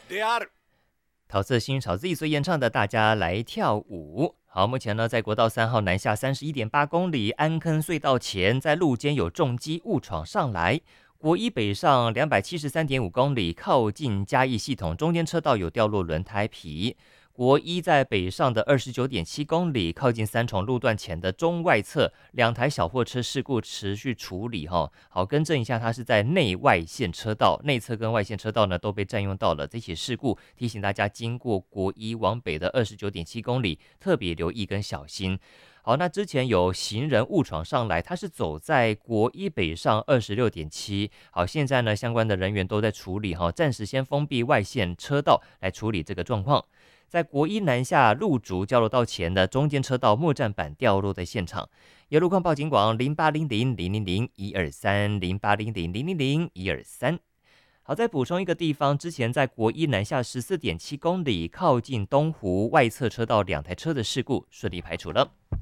桃色新草自己所演唱的《大家来跳舞》。好，目前呢，在国道3号南下31.8公里安坑隧道前，在路肩有重机误闯上来。国一北上273.5公里，靠近嘉义系统，中间车道有掉落轮胎皮。国一在北上的29.7公里，靠近三重路段前的中外侧，两台小货车事故持续处理哈。好，更正一下，它是在内外线车道，内侧跟外线车道呢都被占用到了。这起事故提醒大家，经过国一往北的29.7公里，特别留意跟小心。好，那之前有行人误闯上来，他是走在国一北上26.7。好，现在呢，相关的人员都在处理哈，暂时先封闭外线车道来处理这个状况。在国一南下路竹交流道前的中间车道木栈板掉落的现场，有路况报警广0800-000-123，0800-000-123。好，再补充一个地方，之前在国一南下14.7公里，靠近东湖外侧车道两台车的事故顺利排除了。